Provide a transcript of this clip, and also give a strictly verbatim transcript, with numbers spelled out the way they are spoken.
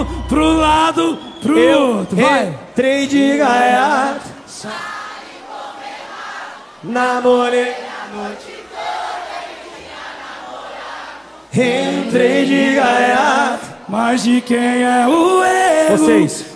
lado, pro lado, pro Eu outro. Vai! entrei de gaiato, namorei a noite toda. Entrei de gaiato. Mas de quem é o erro? Vocês.